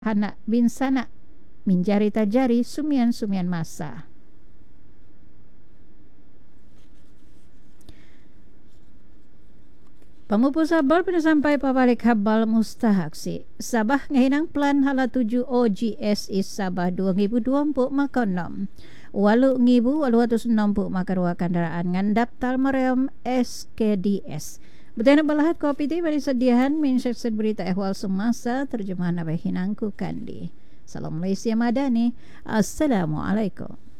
Hana bin sana min jari tajari sumian masa. Pamupu sabar pada sampai pabalik habal mustahaksi. Sabah ngahinang plan hala 7 OGS is Sabah 2020 maka 6. 8,860 maka ruang kendaraan ngan daftar meriam SKDS. Betana balahat kopi teh bari sediahan min seksi berita ehwal semasa terjemahan apa hinangku kandi. Salam Malaysia Madani. Assalamualaikum.